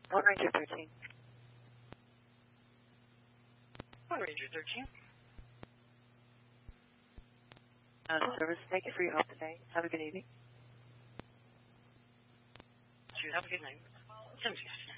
One Ranger 13. One Ranger 13. Service, thank you for your help today. Have a good evening. Have a good night. 10-6.